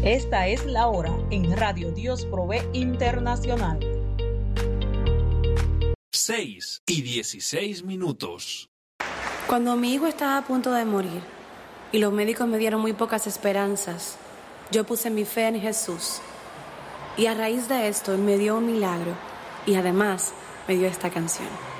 Esta es la hora en Radio Dios Provee Internacional. 6:16. Cuando mi hijo estaba a punto de morir y los médicos me dieron muy pocas esperanzas, yo puse mi fe en Jesús. Y a raíz de esto, Él me dio un milagro y además me dio esta canción.